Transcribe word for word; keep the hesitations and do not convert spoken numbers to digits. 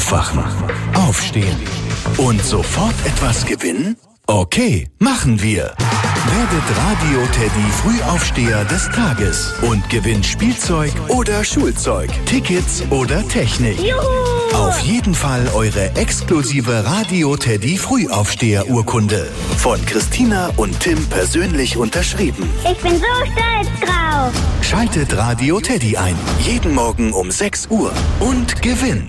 Aufwachen, aufstehen und sofort etwas gewinnen? Okay, machen wir. Werdet Radio-Teddy Frühaufsteher des Tages und gewinnt Spielzeug oder Schulzeug, Tickets oder Technik. Juhu! Auf jeden Fall eure exklusive Radio-Teddy Frühaufsteher-Urkunde. Von Christina und Tim persönlich unterschrieben. Ich bin so stolz drauf. Schaltet Radio Teddy ein. Jeden Morgen um sechs Uhr und gewinnt.